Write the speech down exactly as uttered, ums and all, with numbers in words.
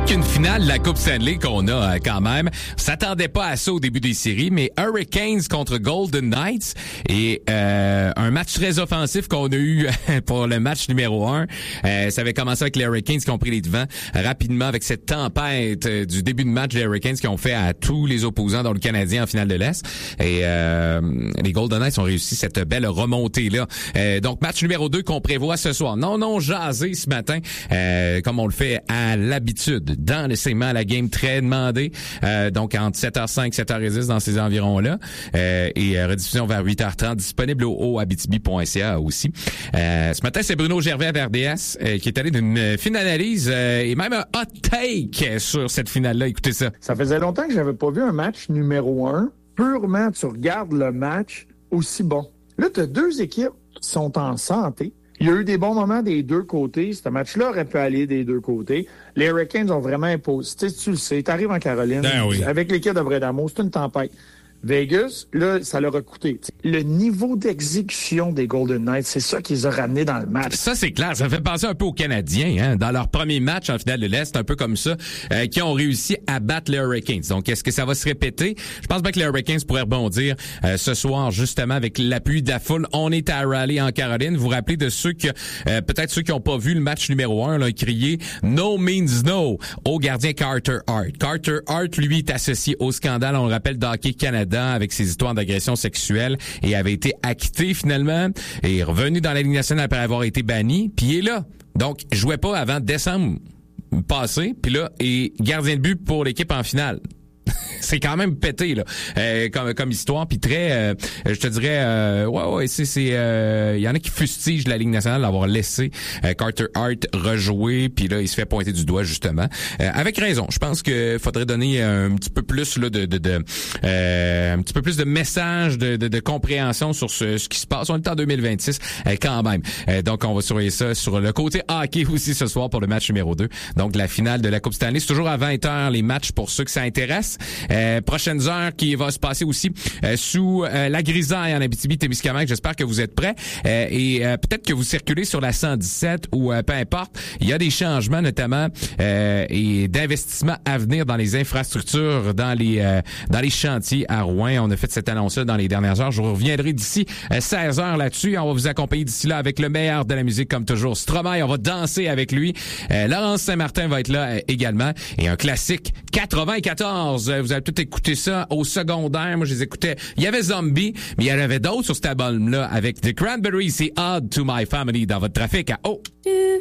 Qu'une finale de la Coupe Stanley qu'on a euh, quand même. On s'attendait pas à ça au début des séries, mais Hurricanes contre Golden Knights et euh, un match très offensif qu'on a eu pour le match numéro un. Euh, ça avait commencé avec les Hurricanes qui ont pris les devants rapidement avec cette tempête euh, du début de match des Hurricanes qui ont fait à tous les opposants dans le Canadien en finale de l'Est. Et euh, les Golden Knights ont réussi cette belle remontée-là. Euh, donc, match numéro deux qu'on prévoit ce soir. Non, non, jasé ce matin, euh, comme on le fait à l'habitude. Dans le segment La Game très demandé, euh, donc entre sept heures cinq, sept heures dix dans ces environs-là, euh, et euh, rediffusion vers huit heures trente, disponible au o abitibi point c a aussi. Euh, ce matin, c'est Bruno Gervais à R D S euh, qui est allé d'une fine analyse euh, et même un hot take sur cette finale-là. Écoutez ça. Ça faisait longtemps que j'avais pas vu un match numéro un. Purement, tu regardes le match aussi bon. Là, tu as deux équipes qui sont en santé. Il y a eu des bons moments des deux côtés. Ce match-là aurait pu aller des deux côtés. Les Hurricanes ont vraiment imposé. Tu sais, tu le sais, tu arrives en Caroline, ben oui. avec l'équipe de Bredamo, c'est une tempête. Vegas, là, ça leur a coûté. Le niveau d'exécution des Golden Knights, c'est ça qui les a ramenés dans le match. Ça, c'est clair. Ça fait penser un peu aux Canadiens, hein, dans leur premier match en finale de l'Est, un peu comme ça, euh, qui ont réussi à battre les Hurricanes. Donc, est-ce que ça va se répéter? Je pense bien que les Hurricanes pourraient rebondir euh, ce soir, justement, avec l'appui de la foule. On est à Raleigh, en Caroline. Vous vous rappelez de ceux qui, euh, peut-être ceux qui n'ont pas vu le match numéro un, là, crié « No means no » au gardien Carter Hart. Carter Hart, lui, est associé au scandale, on le rappelle, d'Hockey Canada, avec ses histoires d'agression sexuelle et avait été acquitté finalement et est revenu dans la Ligue nationale après avoir été banni, puis il est là. Donc, jouait pas avant décembre passé, puis là, est gardien de but pour l'équipe en finale. C'est quand même pété là, euh, comme comme histoire, puis très, euh, je te dirais, euh, ouais ouais, c'est c'est, il euh, y en a qui fustigent la Ligue nationale d'avoir laissé euh, Carter Hart rejouer, puis là il se fait pointer du doigt justement, euh, avec raison. Je pense que faudrait donner un petit peu plus là de de, de euh, un petit peu plus de messages de, de de compréhension sur ce, ce qui se passe. On est en deux mille vingt-six euh, quand même. Euh, donc on va surveiller ça sur le côté hockey aussi ce soir pour le match numéro deux. Donc la finale de la Coupe Stanley, c'est toujours à vingt heures les matchs pour ceux que ça intéresse. Euh, prochaines heures qui va se passer aussi euh, sous euh, la grisaille en Abitibi-Témiscamingue. J'espère que vous êtes prêts euh, et euh, peut-être que vous circulez sur la cent dix-sept ou euh, peu importe. Il y a des changements notamment euh, et d'investissements à venir dans les infrastructures, dans les euh, dans les chantiers à Rouen. On a fait cette annonce-là dans les dernières heures. Je vous reviendrai d'ici euh, seize heures là-dessus. On va vous accompagner d'ici là avec le meilleur de la musique comme toujours. Stromae, on va danser avec lui. Euh, Laurence Saint-Martin va être là euh, également. Et un classique quatre-vingt-quatorze. Vous avez tout écouté ça au secondaire. Moi, je les écoutais. Il y avait Zombie, mais il y en avait d'autres sur cet album-là avec The Cranberries et Odd to My Family dans votre trafic à Oh!